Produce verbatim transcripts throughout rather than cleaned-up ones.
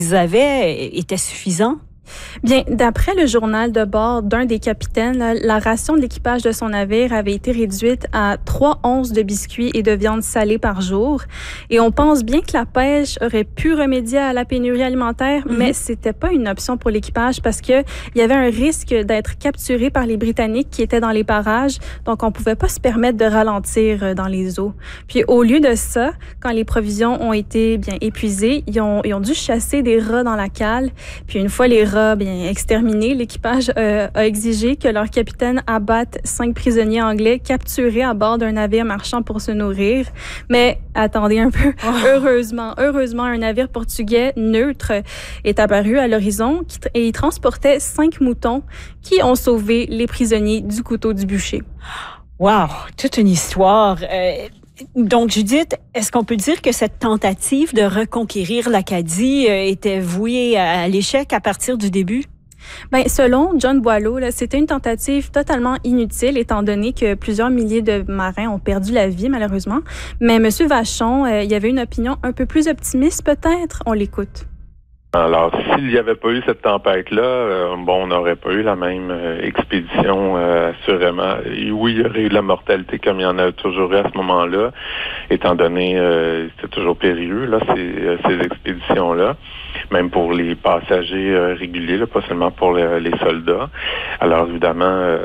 qu'ils avaient était suffisant? Bien, d'après le journal de bord d'un des capitaines, là, la ration de l'équipage de son navire avait été réduite à trois onces de biscuits et de viande salée par jour. Et on pense bien que la pêche aurait pu remédier à la pénurie alimentaire, mm-hmm. mais c'était pas une option pour l'équipage parce que il y avait un risque d'être capturé par les Britanniques qui étaient dans les parages. Donc, on pouvait pas se permettre de ralentir dans les eaux. Puis, au lieu de ça, quand les provisions ont été bien épuisées, ils ont, ils ont dû chasser des rats dans la cale. Puis, une fois les rats bien exterminés, l'équipage euh, a exigé que leur capitaine abatte cinq prisonniers anglais capturés à bord d'un navire marchand pour se nourrir. Mais attendez un peu, oh. heureusement, heureusement, un navire portugais neutre est apparu à l'horizon et il transportait cinq moutons qui ont sauvé les prisonniers du couteau du bûcher. Wow, toute une histoire. Euh... Donc, Judith, est-ce qu'on peut dire que cette tentative de reconquérir l'Acadie était vouée à l'échec à partir du début? Bien, selon John Boileau, là, c'était une tentative totalement inutile étant donné que plusieurs milliers de marins ont perdu la vie, malheureusement. Mais M. Vachon, euh, il y avait une opinion un peu plus optimiste, peut-être. On l'écoute. Alors, s'il n'y avait pas eu cette tempête-là, euh, bon, on n'aurait pas eu la même euh, expédition, euh, assurément. Et oui, il y aurait eu de la mortalité comme il y en a toujours eu à ce moment-là, étant donné euh, c'était toujours périlleux, là, ces, euh, ces expéditions-là, même pour les passagers euh, réguliers, là, pas seulement pour les, les soldats. Alors, évidemment, euh,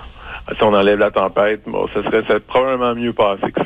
si on enlève la tempête, bon, ça serait, ça serait probablement mieux passé que ça.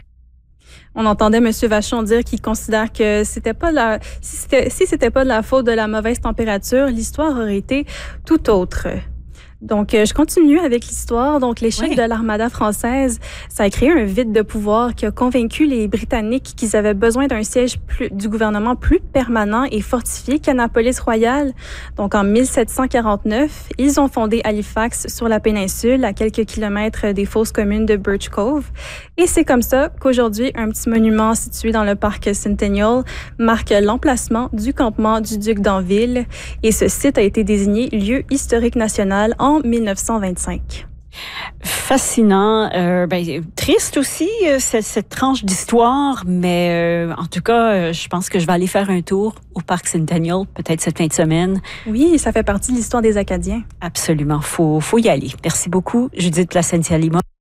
On entendait M. Vachon dire qu'il considère que c'était pas la, si c'était, si c'était pas de la faute de la mauvaise température, l'histoire aurait été tout autre. Donc, je continue avec l'histoire. Donc, l'échec oui. de l'armada française, ça a créé un vide de pouvoir qui a convaincu les Britanniques qu'ils avaient besoin d'un siège plus, du gouvernement plus permanent et fortifié qu'Annapolis Royal. Donc, en mille sept cent quarante-neuf, ils ont fondé Halifax sur la péninsule, à quelques kilomètres des fosses communes de Birch Cove. Et c'est comme ça qu'aujourd'hui, un petit monument situé dans le parc Centennial marque l'emplacement du campement du duc d'Anville. Et ce site a été désigné lieu historique national en en mille neuf cent vingt-cinq. Fascinant, euh, ben, triste aussi euh, cette, cette tranche d'histoire, mais euh, en tout cas, euh, je pense que je vais aller faire un tour au parc Centennial, peut-être cette fin de semaine. Oui, ça fait partie de l'histoire des Acadiens. Absolument, faut faut y aller. Merci beaucoup, Judith Placentia-Lima.